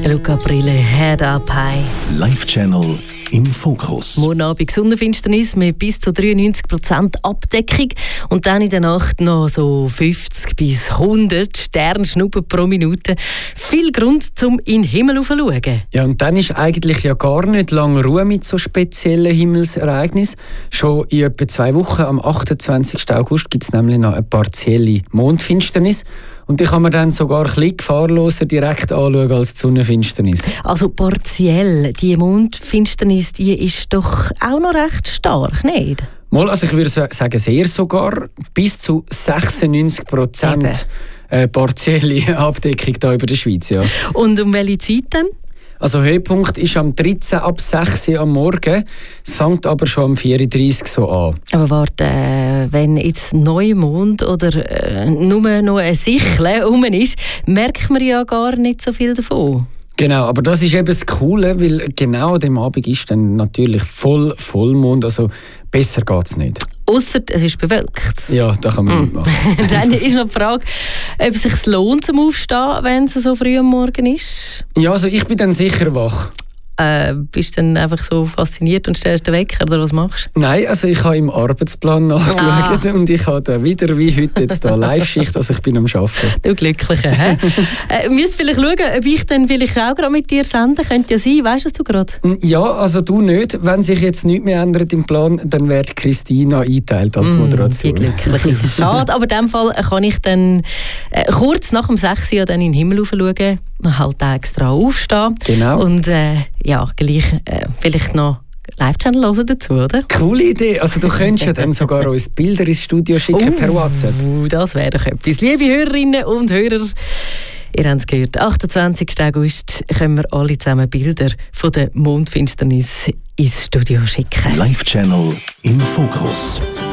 Luca Brille, Head Up High. Live-Channel im Fokus. Morgen Abend Sonnenfinsternis mit bis zu 93% Abdeckung und dann in der Nacht noch so 50 bis 100 Sternschnuppen pro Minute. Viel Grund zum in den Himmel zu schauen. Ja, und dann ist eigentlich ja gar nicht lange Ruhe mit so speziellen Himmelsereignissen. Schon in etwa 2 Wochen, am 28. August, gibt es nämlich noch eine partielle Mondfinsternis. Und die kann man dann sogar ein bisschen gefahrloser direkt anschauen als die Sonnenfinsternis. Also partiell, die Mondfinsternis, die ist doch auch noch recht stark, nicht? Mal, also ich würde sagen, sehr sogar. Bis zu 96% partielle Abdeckung hier über der Schweiz. Ja. Und um welche Zeit dann? Also Höhepunkt ist am 13 ab 6 Uhr am Morgen. Es fängt aber schon am 4:30 so an. Aber warte, wenn jetzt Neumond oder nur noch ein Sichel rum ist, merkt man ja gar nicht so viel davon. Genau, aber das ist eben das Coole, weil genau an dem Abend ist dann natürlich Vollmond, also besser geht es nicht. Ausser es ist bewölkt. Ja, da kann man nicht machen. Dann ist noch die Frage, ob es sich lohnt zum Aufstehen, wenn es so früh am Morgen ist. Ja, also ich bin dann sicher wach. Bist du dann einfach so fasziniert und stellst den Wecker, oder was machst du? Nein, also ich habe im Arbeitsplan nachgeschaut und ich habe da wieder wie heute jetzt da Live-Schicht, also ich bin am Arbeiten. Du Glücklicher, hä? Müsst vielleicht schauen, ob ich dann vielleicht auch gerade mit dir senden könnte. Ja sein, weißt du gerade? Ja, also du nicht. Wenn sich jetzt nichts mehr ändert im Plan, dann wird Christina eingeteilt als Moderation. Die Glückliche. Schade, aber in dem Fall kann ich dann kurz nach dem 6 Uhr dann in den Himmel schauen, halt extra aufstehen. Genau. Und ja, gleich vielleicht noch Live-Channel hören dazu, oder? Coole Idee. Also du könntest ja dann sogar uns Bilder ins Studio schicken per WhatsApp. Das wäre doch etwas. Liebe Hörerinnen und Hörer, ihr habt es gehört, 28. August können wir alle zusammen Bilder von der Mondfinsternis ins Studio schicken. Live-Channel im Fokus.